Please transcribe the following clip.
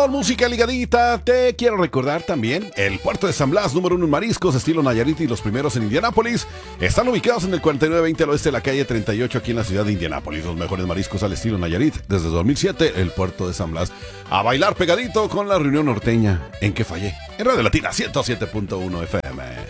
mejor música ligadita. Te quiero recordar también el puerto de San Blas, número 1 en mariscos, estilo Nayarit, y los primeros en Indianápolis. Están ubicados en el 4920 al oeste de la calle 38, aquí en la ciudad de Indianápolis. Los mejores mariscos al estilo Nayarit. Desde 2007, el puerto de San Blas. A bailar pegadito con la reunión norteña. ¿En qué fallé? En Radio Latina 107.1 FM.